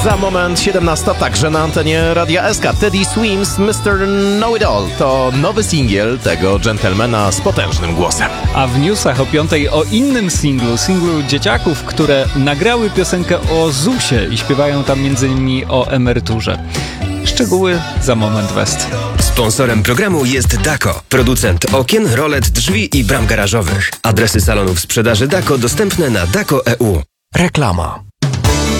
Za moment 17, także na antenie Radia SK. Teddy Swims, Mr. Know It All to nowy singiel tego dżentelmena z potężnym głosem. A w newsach o 5 o innym singlu dzieciaków, które nagrały piosenkę o ZUS-ie i śpiewają tam m.in. o emeryturze. Szczegóły za moment West. Sponsorem programu jest Dako, producent okien, rolet, drzwi i bram garażowych. Adresy salonów sprzedaży Dako dostępne na dako.eu. Reklama.